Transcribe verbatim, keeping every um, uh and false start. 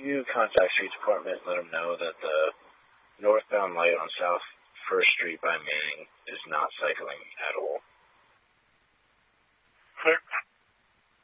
you contact Street Department and let them know that the northbound light on South First Street by Manning is not cycling at all.